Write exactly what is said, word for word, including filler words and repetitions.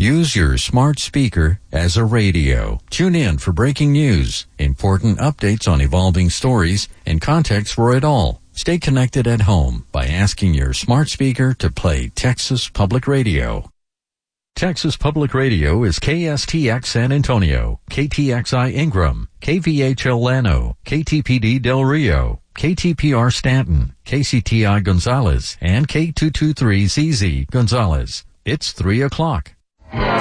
Use your smart speaker as a radio. Tune in for breaking news, important updates on evolving stories, and context for it all. Stay connected at home by asking your smart speaker to play Texas Public Radio. Texas Public Radio is K S T X San Antonio, K T X I Ingram, K V H L Llano, K T P D Del Rio, K T P R Stanton, K C T I Gonzales, and K two twenty-three Z Z Gonzales. It's three o'clock.